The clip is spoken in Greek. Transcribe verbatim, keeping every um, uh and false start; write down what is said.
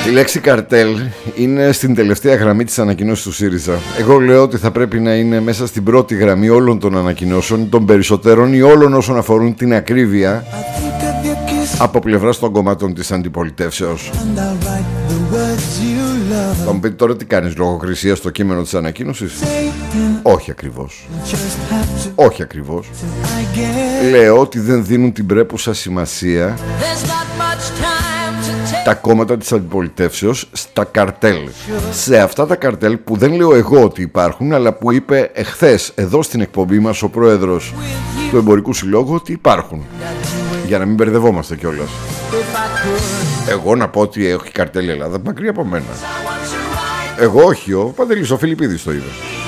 Η λέξη καρτέλ είναι στην τελευταία γραμμή της ανακοινώσης του ΣΥΡΙΖΑ. Εγώ λέω ότι θα πρέπει να είναι μέσα στην πρώτη γραμμή όλων των ανακοινώσεων, των περισσότερων ή όλων όσων αφορούν την ακρίβεια από πλευράς των κομμάτων της αντιπολιτεύσεως. Θα μου πείτε τώρα τι κάνεις, λογοκρισία στο κείμενο της ανακοίνωσης? Όχι ακριβώς. Όχι ακριβώς. Λέω ότι δεν δίνουν την πρέπουσα σημασία τα κόμματα της αντιπολιτεύσεως στα καρτέλ. Σε αυτά τα καρτέλ που δεν λέω εγώ ότι υπάρχουν, αλλά που είπε εχθές εδώ στην εκπομπή μας ο πρόεδρος του Εμπορικού Συλλόγου ότι υπάρχουν. Για να μην μπερδευόμαστε κιόλας. Εγώ να πω ότι έχει καρτέλ η Ελλάδα, μακριά από μένα. Εγώ όχι, ο Παντελής ο Φιλιππίδης το είπε.